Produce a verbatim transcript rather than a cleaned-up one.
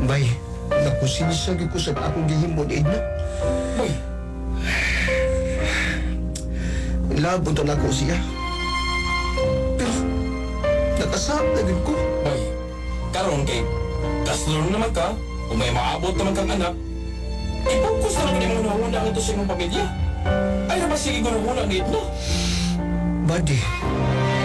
Bay, nakusinsag ko sa akong gihimo ni Edna. Bay, Labot na ako siya. Pero, nakasama na din ko. bay, karon kay kaslor naman ka, kung may maabot naman kang anak, i-focus na naman yung hunahuna ang ito sa imong pamilya. Ay naman sige hunahuna ni Edna. Buddy,